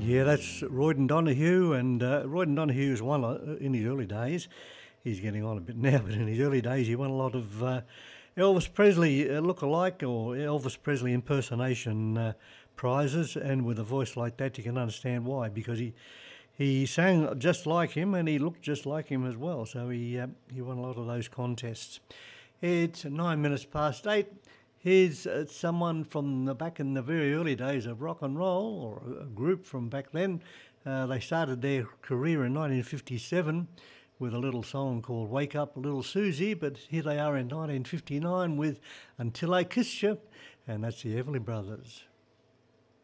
Yeah, that's Royden Donahue, and Royden Donahue is one in his early days. He's getting on a bit now, but in his early days, he won a lot of Elvis Presley look-alike or Elvis Presley impersonation prizes, and with a voice like that, you can understand why, because he sang just like him and he looked just like him as well. So he won a lot of those contests. It's 8:09. Here's someone from back in the very early days of rock and roll, or a group from back then. They started their career in 1957 with a little song called Wake Up Little Susie, but here they are in 1959 with Until I Kissed You, and that's the Everly Brothers.